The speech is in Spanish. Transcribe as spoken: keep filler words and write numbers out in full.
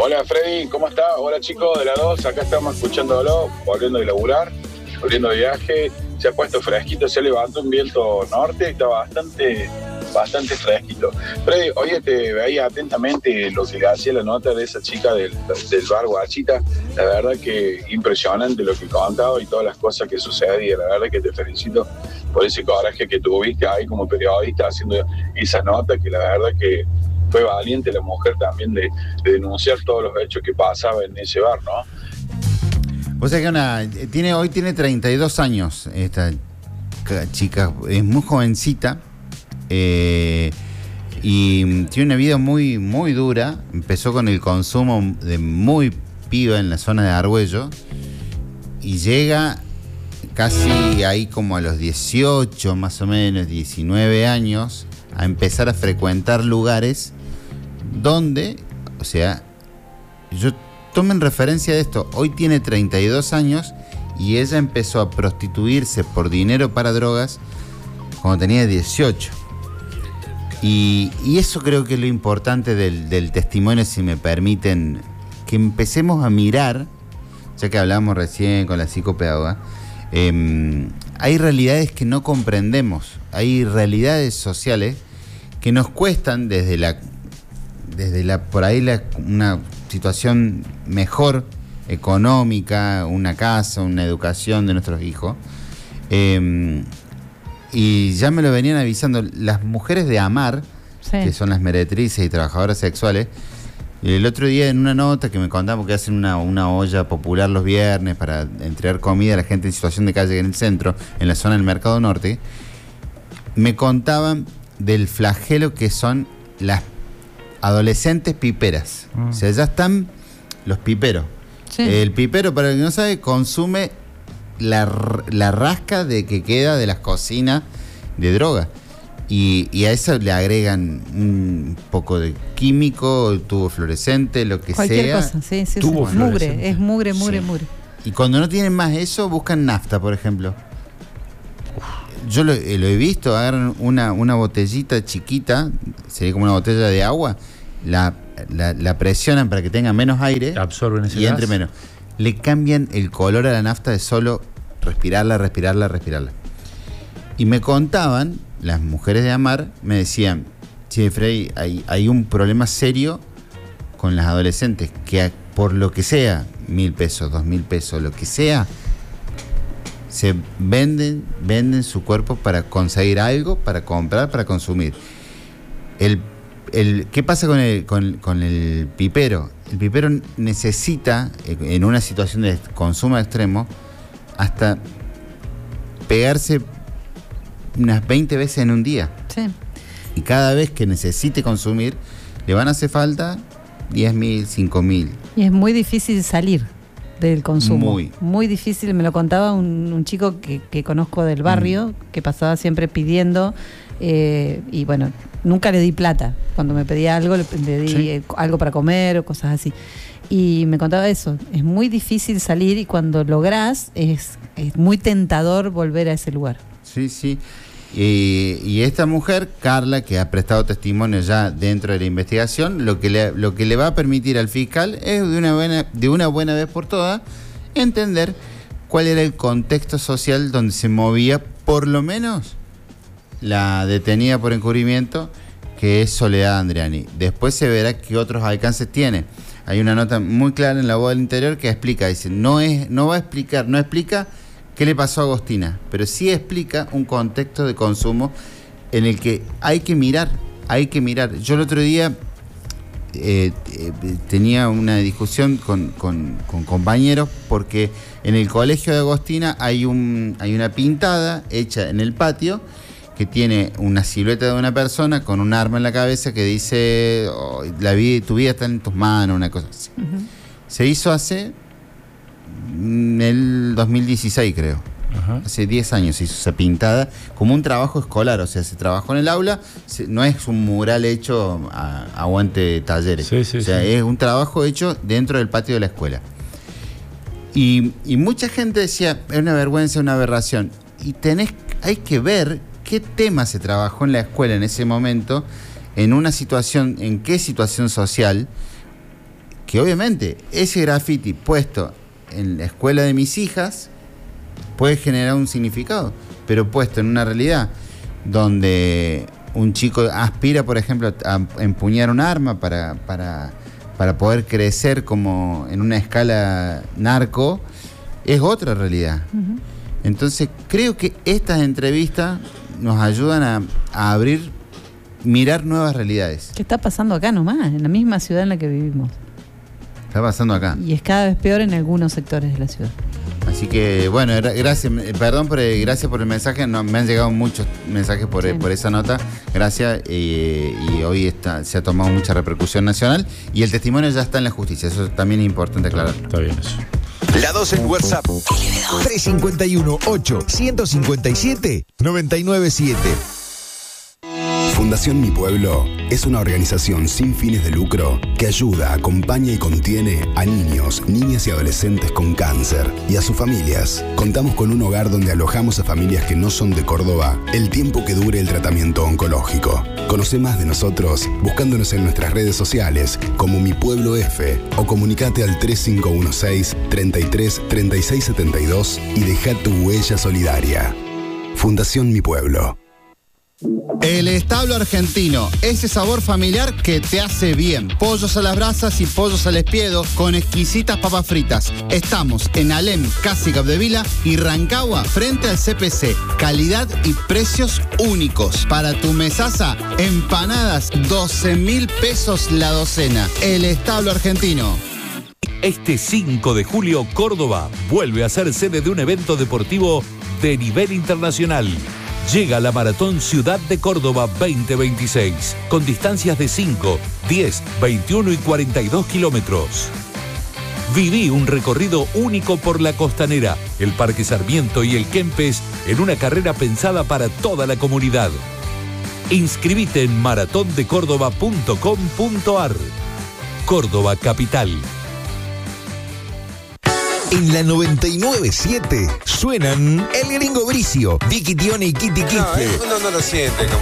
Hola Freddy, ¿cómo está? Hola chicos de la dos, acá estamos escuchándolo, volviendo de laburar, volviendo de viaje, se ha puesto fresquito, se levantó un viento norte, está bastante, bastante fresquito. Freddy, oye, te veía atentamente lo que le hacía la nota de esa chica del, del bar Guachita, la verdad que impresionante lo que contaba y todas las cosas que sucedían, la verdad que te felicito por ese coraje que tuviste ahí como periodista haciendo esa nota, que la verdad que fue valiente la mujer también de, de denunciar todos los hechos que pasaban en ese bar, ¿no? O sea que una, tiene, hoy tiene treinta y dos años esta chica, es muy jovencita eh, y tiene una vida muy, muy dura. Empezó con el consumo de muy piba en la zona de Argüello y llega casi ahí como a los dieciocho, más o menos, diecinueve años, a empezar a frecuentar lugares donde, o sea, yo tomen referencia de esto, hoy tiene treinta y dos años y ella empezó a prostituirse por dinero para drogas cuando tenía dieciocho. Y, y eso creo que es lo importante del, del testimonio, si me permiten, que empecemos a mirar, ya que hablábamos recién con la psicopedagoga, eh, hay realidades que no comprendemos, hay realidades sociales que nos cuestan desde la, desde la por ahí la, una situación mejor económica, una casa, una educación de nuestros hijos. Eh, y ya me lo venían avisando las mujeres de Amar, sí, que son las meretrices y trabajadoras sexuales. El otro día en una nota que me contaban que hacen una, una olla popular los viernes para entregar comida a la gente en situación de calle en el centro, en la zona del Mercado Norte, me contaban del flagelo que son las adolescentes piperas. Mm. O sea, ya están los piperos. Sí. El pipero, para el que no sabe, consume la, la rasca de que queda de las cocinas de droga. Y, y a eso le agregan un poco de químico, tubo fluorescente, lo que Cualquier sea. cosa, sí, sí, tubo sí. Mugre, es mugre, mugre, sí. mugre. Y cuando no tienen más eso, buscan nafta, por ejemplo. Yo lo, lo he visto, agarran una, una botellita chiquita, sería como una botella de agua, la, la, la presionan para que tenga menos aire, absorben ese y gas. entre menos. Le cambian el color a la nafta de solo respirarla, respirarla, respirarla. Y me contaban, las mujeres de Amar, me decían, che, Frey, hay, hay un problema serio con las adolescentes, que por lo que sea, mil pesos, dos mil pesos, lo que sea, se venden, venden su cuerpo para conseguir algo, para comprar, para consumir. El, el, ¿Qué pasa con el, con, con el pipero? El pipero necesita, en una situación de consumo extremo, hasta pegarse unas veinte veces en un día. Sí. Y cada vez que necesite consumir, le van a hacer falta diez mil, cinco mil. Y es muy difícil salir del consumo. Muy. Muy difícil. Me lo contaba un, un chico que, que conozco del barrio, mm. que pasaba siempre pidiendo, eh, y bueno, nunca le di plata. Cuando me pedía algo, le, le di sí. algo para comer o cosas así. Y me contaba eso, es muy difícil salir y cuando lográs, es, es muy tentador volver a ese lugar. Sí, sí. Y, y esta mujer, Carla, que ha prestado testimonio ya dentro de la investigación, lo que le, lo que le va a permitir al fiscal es de una buena, de una buena vez por todas entender cuál era el contexto social donde se movía, por lo menos, la detenida por encubrimiento, que es Soledad Andreani. Después se verá qué otros alcances tiene. Hay una nota muy clara en La Voz del Interior que explica, dice, no es, no va a explicar, no explica qué le pasó a Agostina, pero sí explica un contexto de consumo en el que hay que mirar, hay que mirar. Yo el otro día eh, eh, tenía una discusión con, con, con compañeros porque en el colegio de Agostina hay, un, hay una pintada hecha en el patio que tiene una silueta de una persona con un arma en la cabeza que dice, oh, la vida, tu vida está en tus manos, una cosa así. Uh-huh. Se hizo hace en el dos mil dieciséis, creo. Uh-huh. Hace diez años se hizo esa pintada como un trabajo escolar, o sea, se trabajó en el aula, se, no es un mural hecho a, a aguante de talleres, sí, sí, o sea, sí. Es un trabajo hecho dentro del patio de la escuela. Y, y mucha gente decía, es una vergüenza, una aberración. Y tenés, hay que ver qué tema se trabajó en la escuela en ese momento, en una situación, en qué situación social, que obviamente ese graffiti puesto en la escuela de mis hijas puede generar un significado, pero puesto en una realidad donde un chico aspira, por ejemplo, a empuñar un arma para, para, para poder crecer como en una escala narco, es otra realidad. Uh-huh. Entonces creo que estas entrevistas nos ayudan a, a abrir, mirar nuevas realidades. ¿Qué está pasando acá nomás, en la misma ciudad en la que vivimos? Está pasando acá. Y es cada vez peor en algunos sectores de la ciudad. Así que, bueno, gracias, perdón, por el, gracias por el mensaje. No, me han llegado muchos mensajes por, sí. por esa nota. Gracias. Eh, y hoy está, se ha tomado mucha repercusión nacional. Y el testimonio ya está en la justicia. Eso también es importante aclarar. Está bien eso. La dos en WhatsApp. tres cinco uno, ocho, uno cinco siete, nueve nueve siete. Fundación Mi Pueblo es una organización sin fines de lucro que ayuda, acompaña y contiene a niños, niñas y adolescentes con cáncer y a sus familias. Contamos con un hogar donde alojamos a familias que no son de Córdoba el tiempo que dure el tratamiento oncológico. Conoce más de nosotros buscándonos en nuestras redes sociales como Mi Pueblo F o comunicate al tres cinco uno seis, treinta y tres, treinta y seis setenta y dos y deja tu huella solidaria. Fundación Mi Pueblo. El establo argentino, ese sabor familiar que te hace bien. Pollos a las brasas y pollos al espiedo con exquisitas papas fritas. Estamos en Alem, Casi Capdevila y Rancagua frente al C P C. Calidad y precios únicos. Para tu mesaza, empanadas, doce mil pesos la docena. El establo argentino. Este cinco de julio, Córdoba vuelve a ser sede de un evento deportivo de nivel internacional. Llega la Maratón Ciudad de Córdoba veinte veintiséis, con distancias de cinco, diez, veintiuno y cuarenta y dos kilómetros. Viví un recorrido único por la Costanera, el Parque Sarmiento y el Kempes en una carrera pensada para toda la comunidad. Inscribite en maratón de córdoba punto com punto ar. Córdoba Capital. En la noventa y nueve siete suenan El Gringo Bricio, Vicky Tione y Kitty Quispe. No, uno no lo siente como